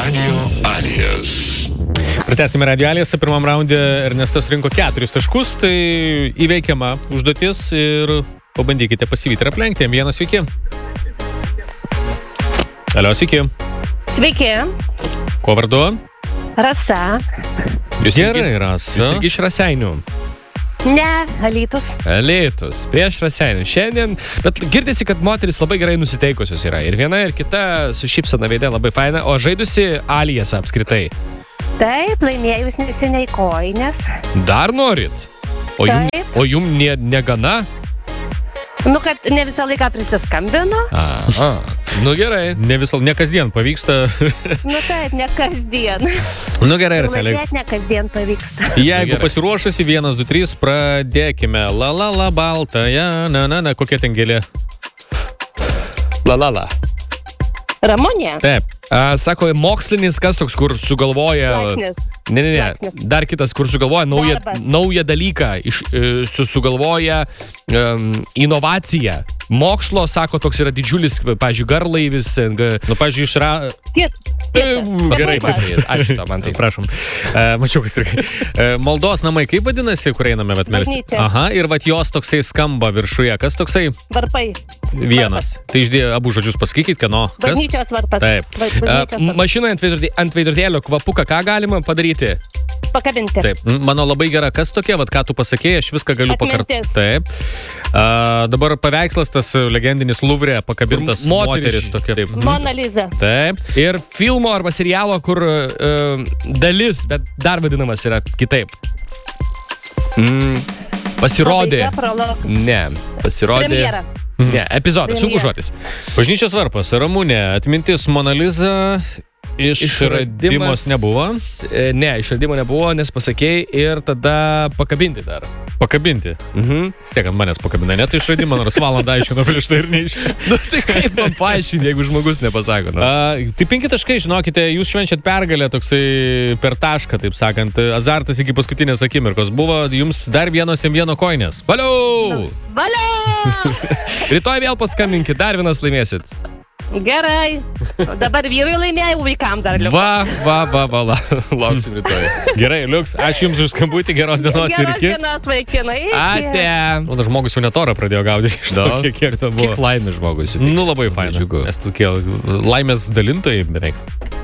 Radio Alijas. Pratęskime Radio Alijas. Pirmam raunde Ernestas rinko 4 taškus, tai įveikiama užduotis ir pabandykite pasivyti ir aplenkti. M1, sveiki. Alio, sveiki. Sveiki. Kuo vardu? Rasa. Jūs gerai, Rasa. Jūs irgi iš Raseinių. Ne, Alytus. Alytus, prieš Raseinių. Šiandien, bet girdisi, kad moteris labai gerai nusiteikusios yra. Ir viena, ir kita su šypsena veide labai faina. O žaidusi Alijas apskritai? Taip, laimėjus neseniai kojines. Dar norit? O jum negana? Nu, kad ne visą laiką prisiskambino. Nu gerai. Ne kasdien pavyksta. Nu taip, ne kasdien. Nu gerai, Raselė. Laimėt ne kasdien pavyksta. Jeigu pasiruošusi 1, 2, 3, pradėkime. La balta, na, kokia ten gėlė? La. Ramunė? Taip. Sako, mokslinis kas toks, kur sugalvoja... Laksnis. Ne. Dar kitas, kur sugalvoja naują dalyką. Sugalvoja inovaciją. Mokslo, sako, toks yra didžiulis, pavyzdžiui, garlaivis. Nu, pavyzdžiui, Gerai, ačiū tau, man tai. Prašom. Mačiau, kas irgi. Maldos namai, kaip vadinasi, kur einame atmelsti? Bažnyčia. Aha, ir vat jos toksai skamba viršuje. Kas toksai? Varpai. Vienas. Tai išdėjo abu žodžius pasakykit, kieno. Kas? Bažnyčios varpas. Taip. Mašinoje ant veidrodėlio kvapuką ką galima padaryti? Pakabinti. Taip. Mano labai gera, kas tokia, vat ką tu pasakėjai, aš viską galiu pakartoti. Taip. Dabar paveikslas tas legendinis Luvre pakabintas moteris tokia. Taip. Mona Lisa. Taip. Ir filmo arba serialo, kur dalis, bet dar vadinamas yra kitaip. Pasirodė. Ne, pasirodė. Premjera. Ne, epizodas, sunku žodis. Bažnyčios varpas, Ramunė, atmintis Mona Lisa. Išradimas nebuvo? Ne, išradimo nebuvo, nes pasakėjai ir tada pakabinti dar. Pakabinti? Tiek ant manęs pakabina, net išradimą, nors valandą aiškino prieš tai ir neiškino. Nu tai kaip man paaiškinti, jeigu žmogus nepasako? Tai 5 taškai, žinokite, jūs švenčiat pergalę toksai per tašką, taip sakant, azartas iki paskutinės akimirkos. Buvo jums dar vienos M1 koinės. Valiau! Valio! Rytoj vėl paskambinkit, dar vienas laimėsit. Gerai. Dabar vyrui laimėjau, vaikam dar liuks. Va, lauksim rytoj. Gerai, Liuks, ačiū Jums už skambutį, geros dienos ir iki. Geros dienos, vaikinai. Ate. O tas žmogus jau netorą pradėjo gaudyti iš to, kiek to buvo. Kiek laimė žmogus. Nu, labai faina. Nes tokie laimės dalintojai beveik.